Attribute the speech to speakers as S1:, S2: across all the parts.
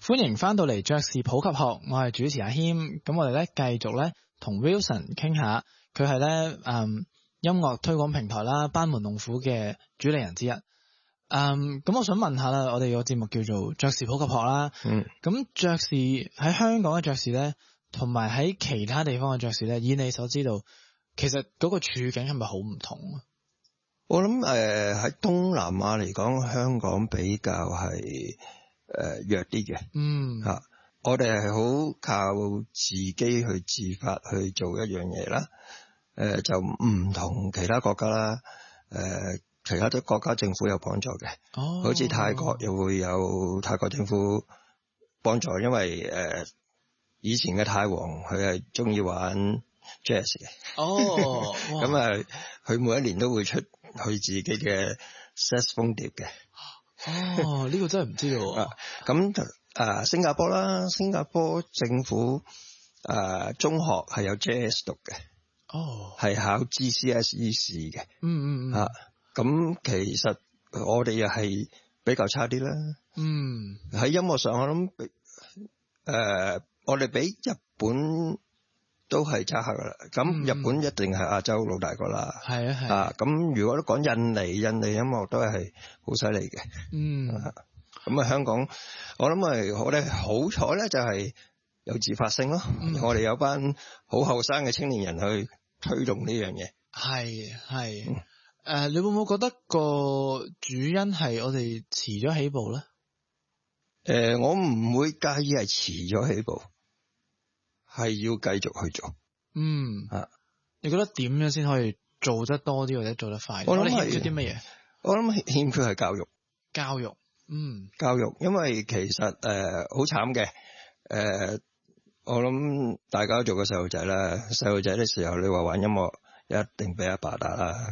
S1: 歡迎翻到嚟爵士普及學，我係主持阿謙。咁我哋咧繼續咧同 Wilson 傾下，佢係咧音樂推廣平台啦班門弄斧嘅主理人之一。咁我想問下啦，我哋個節目叫做爵士普及學啦。咁爵士喺香港嘅爵士咧，同埋喺其他地方嘅爵士咧，以你所知道，其實嗰個處境係咪好唔同啊？
S2: 我諗喺東南亞嚟講，香港比較係弱啲嘅。我哋係好靠自己去自發去做一樣嘢啦。就唔同其他國家啦。其他啲國家政府有幫助嘅。好似泰國又會有泰國政府幫助，因為以前嘅泰王佢係中意玩 jazz 嘅。咁佢每一年都會出佢自己嘅 saxophone 碟嘅。
S1: 呢個真係唔知道。
S2: 咁新加坡啦，新加坡政府中學係有 jazz 讀嘅。係考 GCSE 試嘅。咁其實我哋又係比較差啲啦。喺音樂上我諗我哋比日本都係差下噶啦。咁日本一定係亞洲老大哥啦。咁如果都講印尼音樂都係好犀利嘅。咁香港我諗我哋好彩咧，就係有自發性咯。我哋有班好後生嘅青年人去推動呢樣嘢。
S1: 你會唔會覺得個主因係我哋遲咗起步咧？
S2: 我唔會介意係遲咗起步，係要繼續去做。
S1: 你覺得點樣先可以做得多啲或者做得快？我諗欠缺啲乜嘢？
S2: 我諗欠缺係教育。
S1: 教育，
S2: 因為其實好慘嘅。我諗大家都做過細路仔啦，細路仔嘅時候你話玩音樂，一定俾阿爸打啦。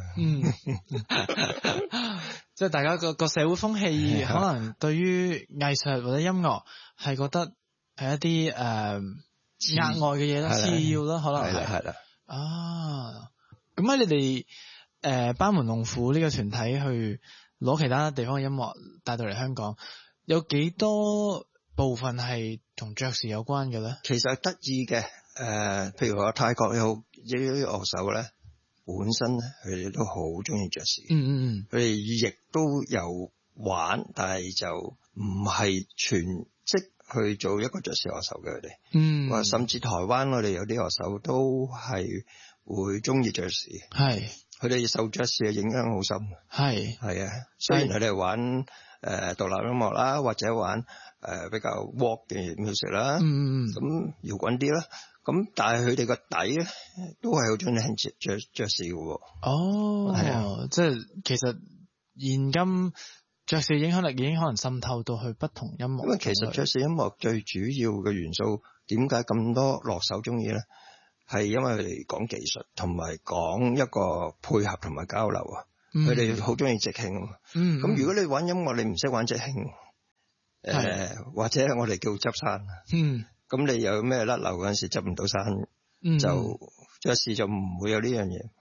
S1: 即係大家個社會風氣可能對於藝術或者音樂係覺得係一啲額外嘅嘢啦，次要啦，可能係啦。咁喺你哋班門弄斧呢個團體去攞其他地方嘅音樂帶到嚟香港，有幾多部分係同爵士有關嘅咧？
S2: 其實係得意嘅。譬如話泰國有啲樂手咧，本身咧佢哋都好中意爵士。佢哋亦都有玩，但係就唔係全職去做一個爵士樂手嘅佢哋。甚至台灣我哋有啲樂手都係會中意爵士。佢哋受爵士嘅影響好深。雖然佢哋玩獨立音樂啦，或者玩比較 rock 嘅 music 啦，咁搖滾啲啦，咁但係佢哋個底咧都係好中意聽爵士嘅。
S1: 即係其實現今爵士影響力已經可能滲透到去不同音樂。
S2: 因為其實爵士音樂最主要嘅元素，點解咁多樂手中意咧？係因為佢哋講技術，同埋講一個配合同埋交流啊。佢哋好中意即興。咁如果你玩音樂，你唔識玩即興，或者我哋叫執山。咁你有咩甩漏嗰陣時執唔到山，就爵士就唔會有呢樣嘢。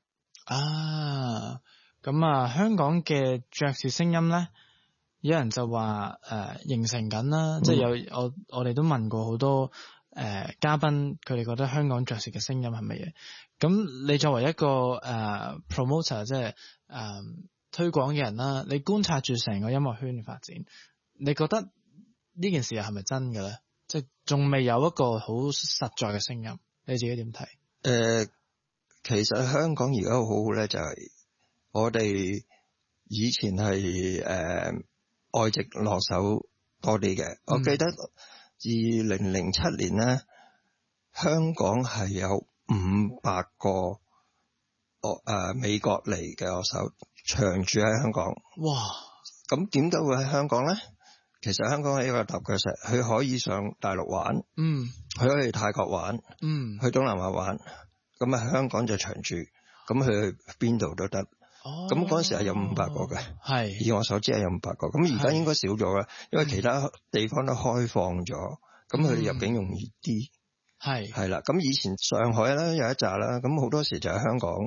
S1: 咁香港嘅爵士聲音咧，有人就話形成緊啦。即係我哋都問過好多嘉賓，佢哋覺得香港爵士嘅聲音係乜嘢？咁你作為一個promoter， 即係推廣嘅人啦，你觀察住成個音樂圈嘅發展，你覺得呢件事係咪真嘅咧？即係仲未有一個好實在嘅聲音，你自己點睇？
S2: 其實香港而家好好咧，就係我哋以前係外籍樂手多啲嘅。我記得2007年咧，香港係有500個美國嚟嘅樂手長住喺香港。哇！咁點解會喺香港咧？其實香港係一個踏腳石，佢可以上大陸玩，佢可以去泰國玩，去東南亞玩。咁香港就長住，咁佢去邊度都得。咁嗰陣時係有500個嘅，以我所知係有500個。咁而家應該少咗啦，因為其他地方都開放咗，咁佢哋入境容易啲。係啦，咁以前上海咧有一紮啦，咁好多時就喺香港，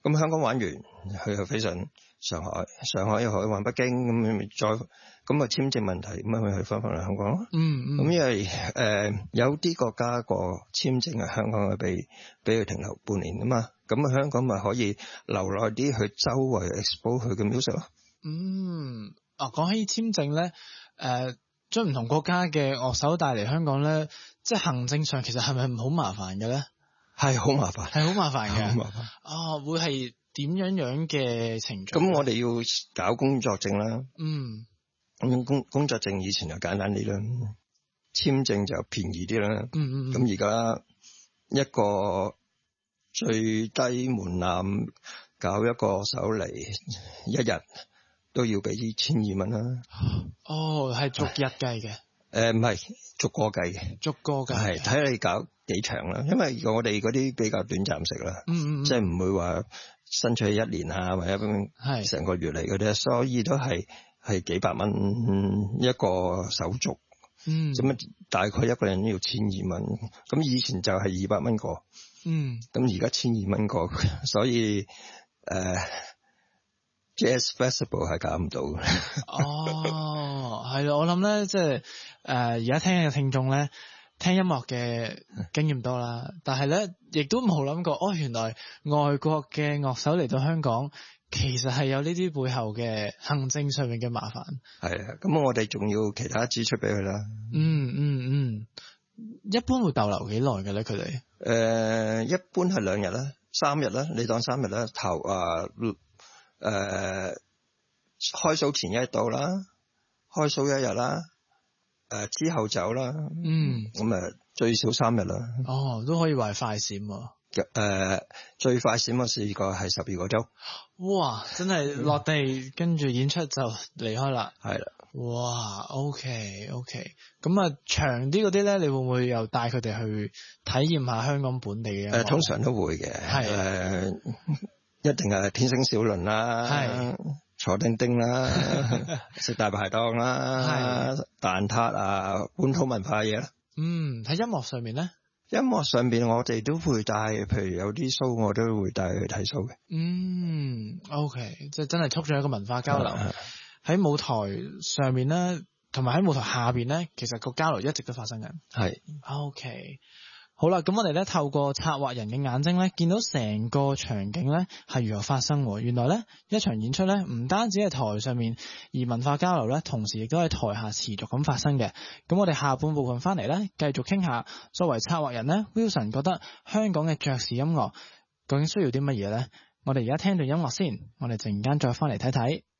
S2: 咁香港玩完，佢又飛上上海，上海又可以玩北京，咁再咁啊簽證問題，咁咪去翻嚟香港咯。咁因為有啲國家個簽證係香港係俾佢停留半年啊嘛，咁啊香港咪可以留耐啲去周圍 expose 佢嘅 music 咯。
S1: 講起簽證咧，將唔同國家嘅樂手帶嚟香港咧，即係行政上其實係咪好麻煩嘅咧？
S2: 係好麻煩，
S1: 係好麻煩嘅。
S2: 好麻煩。
S1: 會係點樣嘅程序？
S2: 咁我哋要搞工作證啦。咁工作證以前就簡單啲啦，簽證就便宜啲啦。咁而家一個最低門檻搞一個手嚟，一日都要俾1200啦。
S1: 係逐日計嘅。
S2: 唔係逐個計嘅。逐個計係睇你搞幾長啦，因為我哋嗰啲比較短暫式啦。即係唔會話申請1年啊，或者成個月嚟嗰啲，所以都係幾百蚊一個手續。咁大概一個人要1200蚊。咁以前就係200蚊個。咁而家1200蚊個，所以Jazz Festival 係搞唔到嘅。係咯，我諗咧，即係而家聽嘅聽眾咧，聽音樂嘅經驗多啦，但係咧亦都冇諗過，原來外國嘅樂手嚟到香港，其實係有呢啲背後嘅行政上面嘅麻煩。 係啊，咁我哋仲要其他支出俾佢啦。
S1: 一般會逗留幾耐嘅咧？佢哋
S2: 一般係2日啦，3日啦，你當3日啦。頭開 show 前1日到啦，開 show 1日啦，之後走啦。咁最少3日啦。
S1: 都可以話係快閃喎。
S2: 最快閃我試過係12個鐘。
S1: 哇！真係落地跟住演出就離開啦。
S2: 係啦。
S1: 哇！OK。咁長啲嗰啲咧，你會唔會又帶佢哋去體驗下香港本地嘅？
S2: 通常都會嘅。係。一定係天星小輪啦，坐叮叮啦，食大排檔啦，蛋撻啊，本土文化嘢啦。喺
S1: 音樂上面咧？
S2: 音樂上邊我哋都會帶，譬如有啲 show 我都會帶佢睇 show 嘅。
S1: OK， 即係真係促進一個文化交流。喺舞台上面咧，同埋喺舞台下邊咧，其實個交流一直都發生緊。係。OK。好啦，咁我哋咧透過策劃人嘅眼睛咧，見到成個場景咧係如何發生。原來咧一場演出咧唔單止係台上面，而文化交流咧同時亦都喺台下持續咁發生嘅。咁我哋下半部分翻嚟咧，繼續傾下作為策劃人咧 Wilson 覺得香港嘅爵士音樂究竟需要啲乜嘢咧？我哋而家聽段音樂先，我哋陣間再翻嚟睇睇。